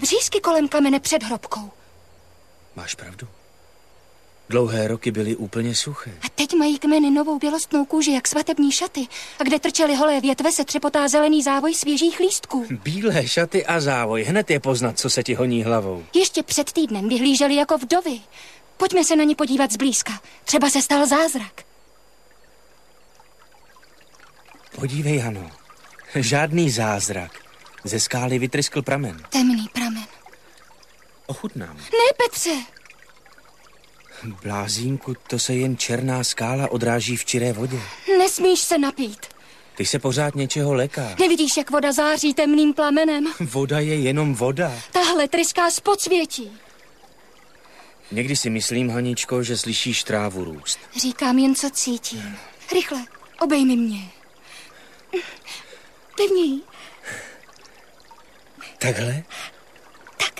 břízky kolem kamene před hrobkou. Máš pravdu. Dlouhé roky byly úplně suché. A teď mají kmeny novou bělostnou kůži, jak svatební šaty. A kde trčely holé větve, se třepotá zelený závoj svěžích lístků. Bílé šaty a závoj, hned je poznat, co se ti honí hlavou. Ještě před týdnem vyhlíželi jako vdovy. Pojďme se na ně podívat zblízka. Třeba se stal zázrak. Podívej, Hano. Žádný zázrak. Ze skály vytryskl pramen. Temný pramen. Ochutnám. Ne, Petře! Blázínku, to se jen černá skála odráží v čiré vodě. Nesmíš se napít. Ty se pořád něčeho leká. Nevidíš, jak voda září temným plamenem? Voda je jenom voda. Tahle tryská z podsvětí. Někdy si myslím, Haničko, že slyšíš trávu růst. Říkám jen, co cítím. Rychle, obejmi mě. Pevněji. Takhle? Tak.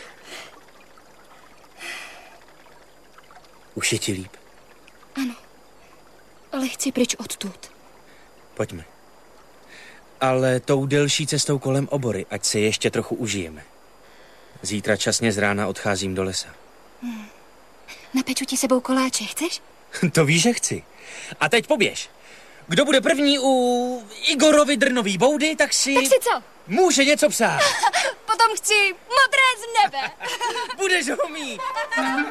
Už je ti líp? Ano, ale chci pryč odtud. Pojďme. Ale tou delší cestou kolem obory, ať se ještě trochu užijeme. Zítra časně z rána odcházím do lesa. Napeču ti sebou koláče, chceš? To víš, že chci. A teď poběž. Kdo bude první u Igorovy drnový boudy, tak si co? může něco psát. Potom chci modré z nebe. Budeš ho mít.